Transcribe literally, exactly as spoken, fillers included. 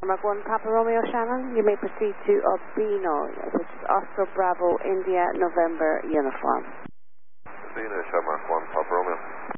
Mark one, Papa Romeo Shannon, you may proceed to Urbino, which is Oscar Bravo India November uniform. Urbino, Shamrock one, Papa Romeo.